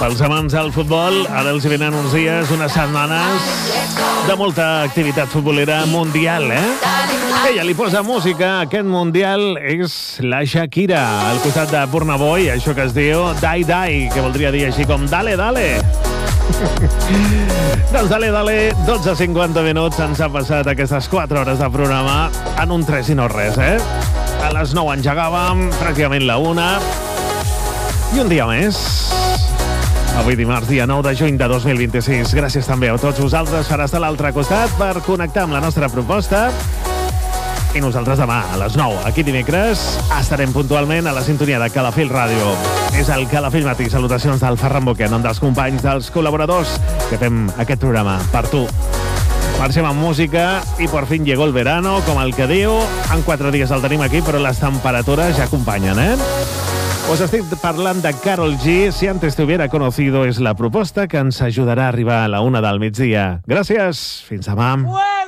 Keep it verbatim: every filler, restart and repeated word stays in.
Pels amants del futbol, ara els venen uns dies, unes setmanes de molta activitat futbolera mundial, eh? Ella li posa música, aquest mundial és la Shakira, al costat de Burna Boy, això que es diu Die Die, que voldria dir així com Dale Dale. Doncs dale, dale, dotze cinquanta minuts, ens ha passat aquestes quatre hores de programa en un tres i no res, eh? A les nou engegàvem, pràcticament la una, i un dia més. Avui dimarts, dia nou de juny de dos mil vint-i-sis. Gràcies també a tots vosaltres per estar a l'altre costat, per connectar amb la nostra proposta. I nosaltres demà, a les nou, aquí dimecres, estarem puntualment a la sintonia de Calafell Ràdio. És el Calafell Matí. Salutacions del Ferran Boquer, en nom dels companys, dels col·laboradors que fem aquest programa per tu. Marxem amb música i por fin llegó el verano, com el que diu. En quatre dies el tenim aquí, però les temperatures ja acompanyen, eh? Us estic parlant de Karol G. Si antes te hubiera conocido és la proposta que ens ajudarà a arribar a la una del migdia. Gràcies. Fins demà.